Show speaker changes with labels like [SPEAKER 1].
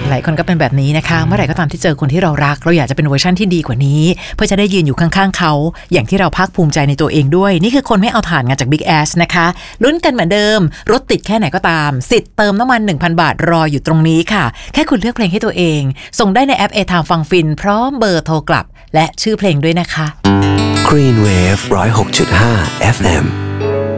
[SPEAKER 1] หลายคนก็เป็นแบบนี้นะคะเมื่อไหร่ก็ตามที่เจอคนที่เรารักเราอยากจะเป็นเวอร์ชั่นที่ดีกว่านี้เพื่อจะได้ยืนอยู่ข้างๆเขาอย่างที่เราภาคภูมิใจในตัวเองด้วยนี่คือคนไม่เอาถ่านงานจาก Big Ass นะคะลุ้นกันเหมือนเดิมรถติดแค่ไหนก็ตามสิทธิ์เติมน้ำมัน 1,000 บาทรออยู่ตรงนี้ค่ะแค่คุณเลือกเพลงให้ตัวเองส่งได้ในแอป A-Time ฟังฟินพร้อมเบอร์โทรกลับและชื่อเพลงด้วยนะคะ
[SPEAKER 2] Green Wave 106.5 FM